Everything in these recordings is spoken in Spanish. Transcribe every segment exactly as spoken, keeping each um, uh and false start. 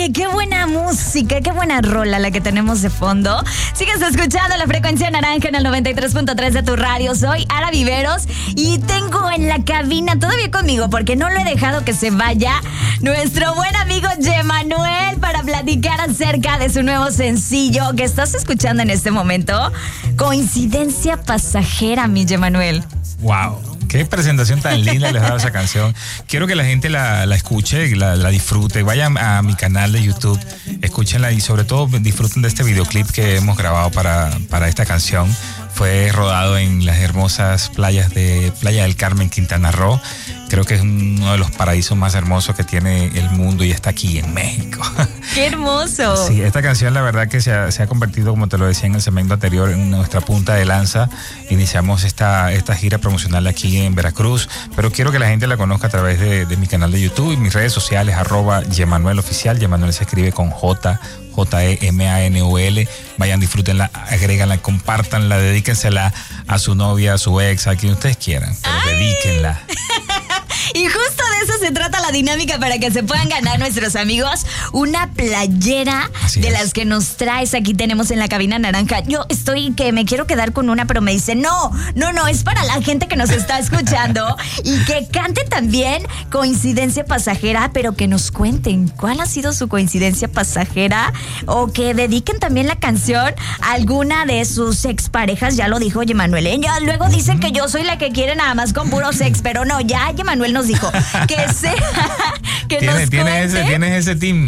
Oye, qué buena música, qué buena rola la que tenemos de fondo. Sigues escuchando la frecuencia naranja en el noventa y tres punto tres de tu radio. Soy Ara Viveros y tengo en la cabina todavía conmigo, porque no lo he dejado que se vaya, nuestro buen amigo Yemanuel para platicar acerca de su nuevo sencillo que estás escuchando en este momento. Coincidencia pasajera, mi Yemanuel. Wow. Qué presentación tan linda les ha dado esa canción. Quiero que la gente la, la escuche, la, la disfrute. Vayan a mi canal de YouTube, escúchenla y sobre todo disfruten de este videoclip que hemos grabado para, para esta canción. Fue rodado en las hermosas playas de Playa del Carmen, Quintana Roo. Creo que es uno de los paraísos más hermosos que tiene el mundo y está aquí en México. ¡Qué hermoso! Sí, esta canción la verdad que se ha, se ha convertido, como te lo decía en el segmento anterior, en nuestra punta de lanza. Iniciamos esta, esta gira promocional aquí en Veracruz, pero quiero que la gente la conozca a través de, de mi canal de YouTube y mis redes sociales, arroba Yemanuel Oficial. Yemanuel se escribe con J, J E M A N U L. Vayan, disfrútenla, agréganla, compártanla, dedíquensela a su novia, a su ex, a quien ustedes quieran, pero ¡ay! Dedíquenla. Y justo de eso se trata la dinámica para que se puedan ganar nuestros amigos una playera Así de es. las que nos traes. Aquí tenemos en la cabina naranja. Yo estoy que me quiero quedar con una, pero me dice no, no, no, es para la gente que nos está escuchando y que cante también Coincidencia Pasajera, pero que nos cuenten cuál ha sido su coincidencia pasajera o que dediquen también la canción a alguna de sus exparejas. Ya lo dijo Yemanuel, ¿eh? Ya luego dicen que yo soy la que quiere nada más con puro sex, pero no, ya Yemanuel nos dijo que sea, que ¿Tienes, nos tienes cuente, ese, tienes ese team.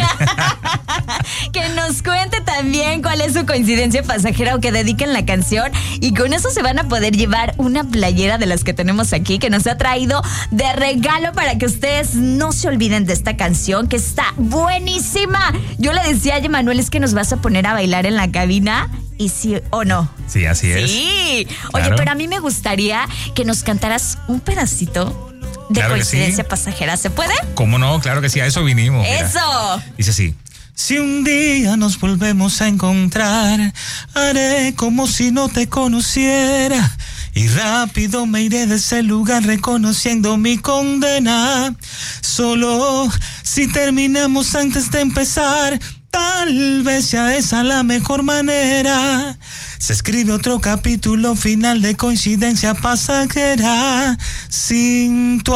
que nos cuente también cuál es su coincidencia pasajera o que dediquen la canción y con eso se van a poder llevar una playera de las que tenemos aquí que nos ha traído de regalo para que ustedes no se olviden de esta canción que está buenísima. Yo le decía a Yemanuel, es que nos vas a poner a bailar en la cabina. ¿Y sí o no? Sí, así es. Sí. Claro. Oye, pero a mí me gustaría que nos cantaras un pedacito de Claro que Coincidencia sí. Pasajera. ¿Se puede? ¿Cómo no? Claro que sí, a eso vinimos. Mira. ¡Eso! Dice así. Si un día nos volvemos a encontrar, haré como si no te conociera. Y rápido me iré de ese lugar reconociendo mi condena. Solo si terminamos antes de empezar, tal vez sea esa la mejor manera. Se escribe otro capítulo final de Coincidencia Pasajera. Sin tu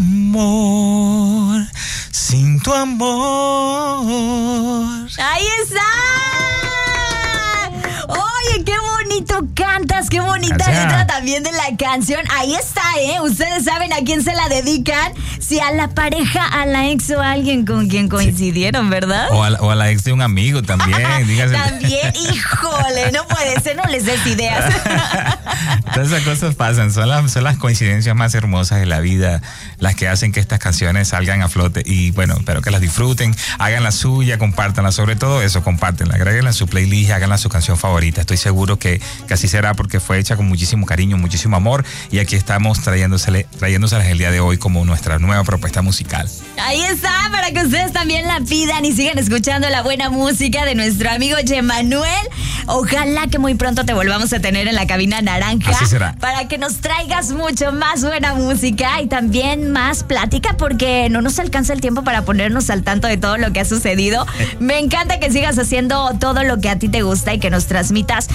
amor, sin tu amor. ¡Ahí está! Oye, qué bonito cantas, qué bonita Gracias. letra también de la canción. Ahí está, ¿eh? Ustedes saben a quién se la dedican. Si a la pareja, a la ex o a alguien con quien coincidieron, ¿verdad? O a, la, o a la ex de un amigo también. Dígase. También, híjole, no puede ser, no les des ideas. Todas esas cosas pasan, son las, son las coincidencias más hermosas de la vida, las que hacen que estas canciones salgan a flote. Y bueno, espero que las disfruten, hagan la suya, compártanla, sobre todo eso, compártenla, agréguenla a su playlist, háganla su canción favorita. Estoy seguro que, que así será porque fue hecha con muchísimo cariño, muchísimo amor y aquí estamos trayéndosele, trayéndoselas el día de hoy como nuestra nueva propuesta musical. Ahí está, para que ustedes también la pidan y sigan escuchando la buena música de nuestro amigo Yemanuel. Ojalá que muy pronto te volvamos a tener en la cabina naranja. Así será. Para que nos traigas mucho más buena música y también más plática, porque no nos alcanza el tiempo para ponernos al tanto de todo lo que ha sucedido. Me encanta que sigas haciendo todo lo que a ti te gusta y que nos transmitas